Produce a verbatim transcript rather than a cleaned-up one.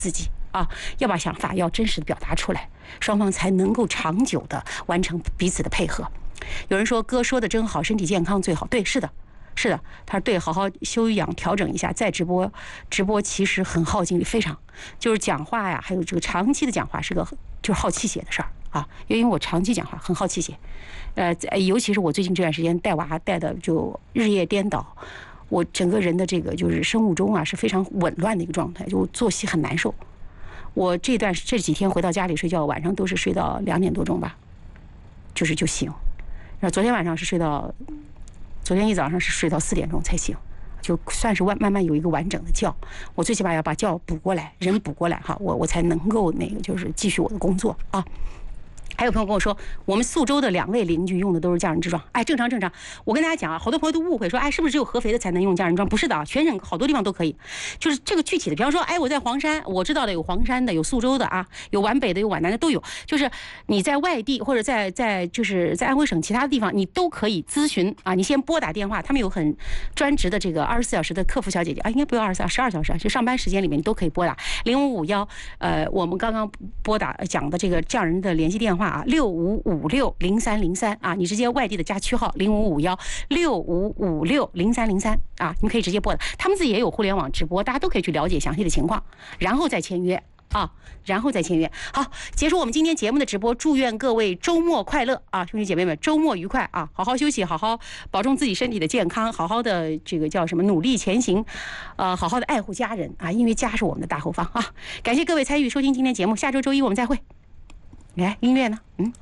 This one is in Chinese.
自己啊，要把想法要真实的表达出来，双方才能够长久的完成彼此的配合。有人说哥说的真好，身体健康最好。对，是的，是的。他说对，好好休养调整一下，再直播。直播其实很耗精力，非常就是讲话呀，还有这个长期的讲话是个就是耗气血的事儿啊。因为我长期讲话很耗气血，呃，尤其是我最近这段时间带娃带的就日夜颠倒，我整个人的这个就是生物钟啊是非常紊乱的一个状态，就作息很难受。我这段这几天回到家里睡觉，晚上都是睡到两点多钟吧，就是就醒。然后昨天晚上是睡到，昨天一早上是睡到四点钟才醒，就算是慢慢慢有一个完整的觉。我最起码要把觉补过来，人补过来哈，我我才能够那个就是继续我的工作啊。还有朋友跟我说，我们宿州的两位邻居用的都是匠人之装。哎，正常正常。我跟大家讲啊，好多朋友都误会说，哎，是不是只有合肥的才能用匠人装？不是的啊，全省好多地方都可以。就是这个具体的，比方说，哎，我在黄山，我知道的有黄山的，有宿州的啊，有皖北的，有皖南的，都有。就是你在外地或者在在就是在安徽省其他的地方，你都可以咨询啊。你先拨打电话，他们有很专职的这个二十四小时的客服小姐姐啊，应该不要二十四，十二小时啊，就上班时间里面你都可以拨打零五五幺。呃，我们刚刚拨打讲的这个匠人的联系电话啊，六五五六零三零三啊，你直接外地的加区号零五五幺六五五六零三零三啊，你们可以直接拨的。他们自己也有互联网直播，大家都可以去了解详细的情况，然后再签约啊，然后再签约。好，结束我们今天节目的直播，祝愿各位周末快乐啊，兄弟姐妹们，周末愉快啊，好好休息，好好保重自己身体的健康，好好的这个叫什么努力前行，呃，好好的爱护家人啊，因为家是我们的大后方啊。感谢各位参与收听今天节目，下周周一我们再会。来，音乐呢？嗯。